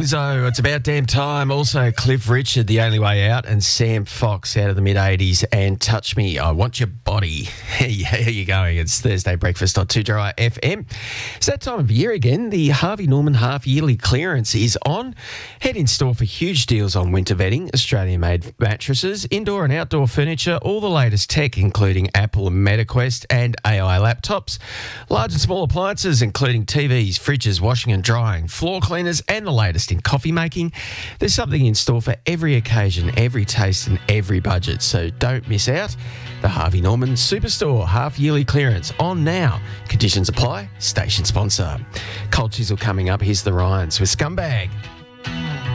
Lizzo, it's about damn time. Also, Cliff Richard, The Only Way Out, and Sam Fox out of the mid-'80s, and Touch Me, I Want Your Body. Hey, how you going? It's Thursday breakfast on 2Dry FM. It's that time of year again. The Harvey Norman half-yearly clearance is on. Head in store for huge deals on winter bedding, Australian-made mattresses, indoor and outdoor furniture, all the latest tech, including Apple and MetaQuest and AI laptops, large and small appliances, including TVs, fridges, washing and drying, floor cleaners, and the latest in coffee making. There's something in store for every occasion, every taste and every budget, so don't miss out. The Harvey Norman Superstore half-yearly clearance on now. Conditions apply. Station sponsor. Cold Chisel coming up. Here's the Ryans with Scumbag.